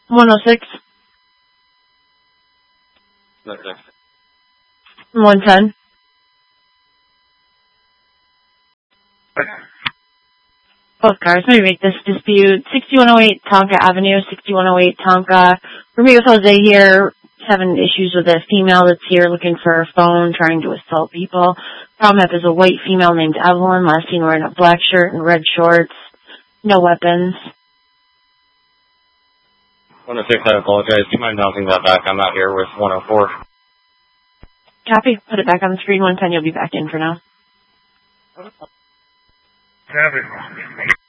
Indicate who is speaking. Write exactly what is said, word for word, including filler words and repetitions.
Speaker 1: one oh six. one ten. Both cars. Let me make this dispute. sixty-one oh eight Tonka Avenue, sixty-one oh eight Tonka. We're meeting with Jose here. Having issues with a female that's here looking for a phone, trying to assault people. Problem is a white female named Evelyn, last seen wearing a black shirt and red shorts. No weapons.
Speaker 2: one oh six, I apologize. Do you mind bouncing that back? I'm out here with one oh four.
Speaker 1: Copy. Put it back on the screen. one ten, you'll be back in for now.
Speaker 3: Copy.